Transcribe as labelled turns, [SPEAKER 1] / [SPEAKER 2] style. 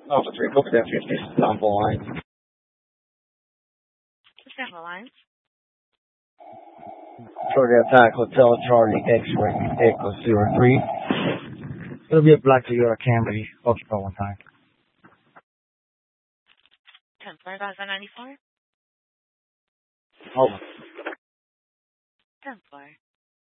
[SPEAKER 1] Alpha 3, book that 50. On the line.
[SPEAKER 2] Stay on the line.
[SPEAKER 1] Short attack, Hotel Charlie X-Ray, Echo 03. It'll be a Black Toyota Camry. Occupy one time.
[SPEAKER 2] 10-4, 94.
[SPEAKER 1] Over.
[SPEAKER 2] 10-4.